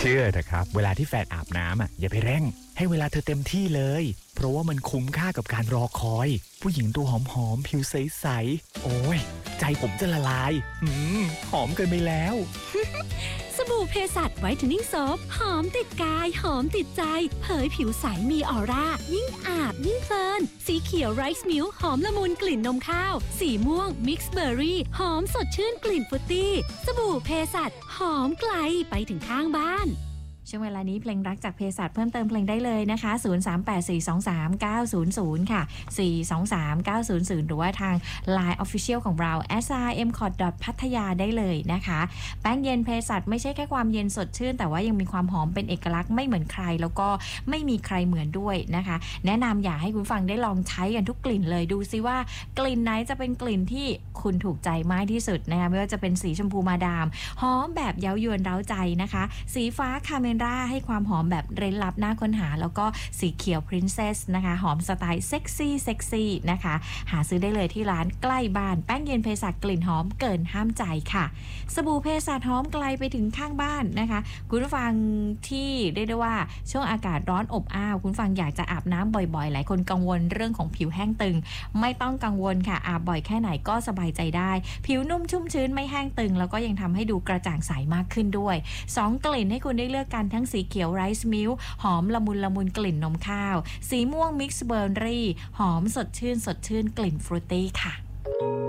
เชื่อเถอะครับเวลาที่แฟนอาบน้ำอย่าไปเร่งให้เวลาเธอเต็มที่เลยเพราะว่ามันคุ้มค่ากับการรอคอยผู้หญิงตัวหอมๆผิวใสๆโอ้ยใจผมจะละลายหอมเกินไปแล้วสบู่เพสัชไวท์เทนนิ่งโซฟหอมติดกายหอมติดใจเผยผิวใสมีออร่ายิ่งอาบยิ่งเพลินสีเขียวไรซ์มิลค์หอมละมุนกลิ่นนมข้าวสีม่วงมิกซ์เบอร์รี่หอมสดชื่นกลิ่นฟรุตตี้สบู่เพสัชหอมไกลไปถึงข้างบ้านช่วงเวลานี้เพลงรักจากเภสัชเพิ่มเติมเพลงได้เลยนะคะ0384239900ค่ะ423-900หรือว่าทาง Line Official ของเรา @simcot.pattaya ได้เลยนะคะแป้งเย็นเภสัชไม่ใช่แค่ความเย็นสดชื่นแต่ว่ายังมีความหอมเป็นเอกลักษณ์ไม่เหมือนใครแล้วก็ไม่มีใครเหมือนด้วยนะคะแนะนำอยากให้คุณฟังได้ลองใช้กันทุกกลิ่นเลยดูซิว่ากลิ่นไหนจะเป็นกลิ่นที่คุณถูกใจมากที่สุดนะคะไม่ว่าจะเป็นสีชมพูมาดามหอมแบบเย้ายวนเร้าใจนะคะสีฟ้าคาเมให้ความหอมแบบเร้นลับน่าค้นหาแล้วก็สีเขียว Princess นะคะหอมสไตล์เซ็กซี่นะคะหาซื้อได้เลยที่ร้านใกล้บ้านแป้งเย็นเภสัชกลิ่นหอมเกินห้ามใจค่ะสบู่เภสัชหอมไกลไปถึงข้างบ้านนะคะคุณผู้ฟังที่เรียกได้ว่าช่วงอากาศร้อนอบอ้าวคุณฟังอยากจะอาบน้ำบ่อยๆหลายคนกังวลเรื่องของผิวแห้งตึงไม่ต้องกังวลค่ะอาบบ่อยแค่ไหนก็สบายใจได้ผิวนุ่มชุ่มชื้นไม่แห้งตึงแล้วก็ยังทำให้ดูกระจ่างใสมากขึ้นด้วย2กลิ่นให้คุณได้เลือกกันทั้งสีเขียวไรซ์มิลค์หอมละมุนกลิ่นนมข้าวสีม่วงมิกซ์เบอร์รี่หอมสดชื่นกลิ่นฟรุตตี้ค่ะ